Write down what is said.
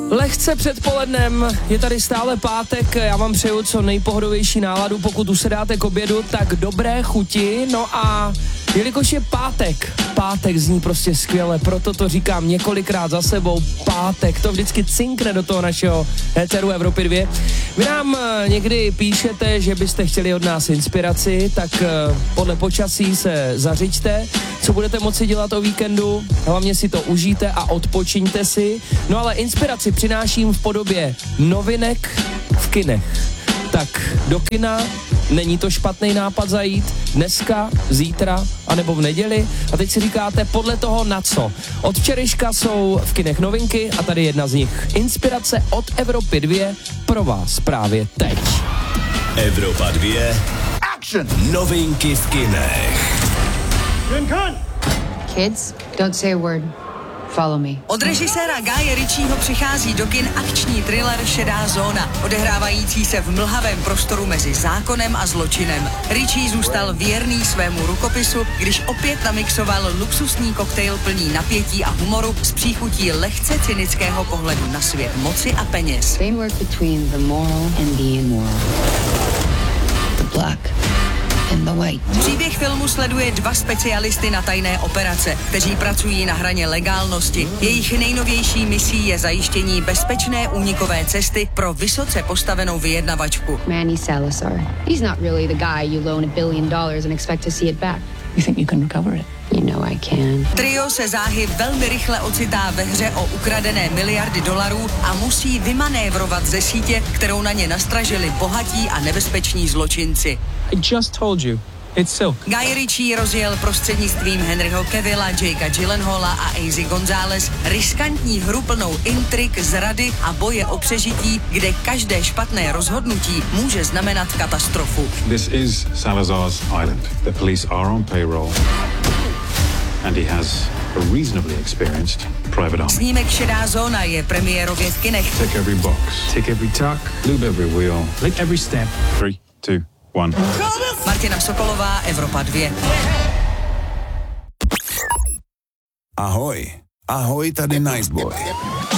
Lehce před polednem, je tady stále pátek, já vám přeju co nejpohodovější náladu, pokud usedáte k obědu, tak dobré chuti, no a jelikož je pátek zní prostě skvěle, proto to říkám několikrát za sebou, pátek, to vždycky cinkne do toho našeho éteru Evropy 2. Vy nám někdy píšete, že byste chtěli od nás inspiraci, tak podle počasí se zařiďte, co budete moci dělat o víkendu, hlavně si to užijte a odpočiňte si, no ale inspiraci přináším v podobě novinek v kinech. Tak do kina, není to špatný nápad zajít dneska, zítra, anebo v neděli. A teď si říkáte podle toho na co. Od včerejška jsou v kinech novinky a tady jedna z nich. Inspirace od Evropy 2 pro vás právě teď. Evropa 2. Action! Novinky v kinech. Kids, don't say a word. Follow me. Od režiséra Guye Ritchieho přichází do kin akční thriller Šedá zóna, odehrávající se v mlhavém prostoru mezi zákonem a zločinem. Ritchie zůstal věrný svému rukopisu, když opět namixoval luxusní koktejl plný napětí a humoru s příchutí lehce cynického pohledu na svět moci a peněz. Framework between the moral and the immoral. The black and the white. Příběh filmu sleduje dva specialisty na tajné operace, kteří pracují na hraně legálnosti. Jejich nejnovější misí je zajištění bezpečné únikové cesty pro vysoce postavenou vyjednavačku. Manny Salazar. He's not really the guy you loan $1 billion and expect to see it back. You think you can recover it? You know I can. Trio se záhy velmi rychle ocitá ve hře o ukradené miliardy dolarů a musí vymanévrovat ze sítě, kterou na ně nastražili bohatí a nebezpeční zločinci. I just told you. It's silk. Guy Ritchie rozjel prostřednictvím Henryho Cavilla, Jakea Gyllenhaala a Easy González riskantní hru plnou intrik, zrady a boje o přežití, kde každé špatné rozhodnutí může znamenat katastrofu. This is Salazar's island. The police are on payroll. And he has a reasonably experienced private army. Snímek Šedá zóna je premiérově v kinech. Tick every box. Take every tuck. Lube every wheel. Lick every step. 3, 2, 1. Martina Sokolová, Evropa 2. Ahoj, tady Nice Boy.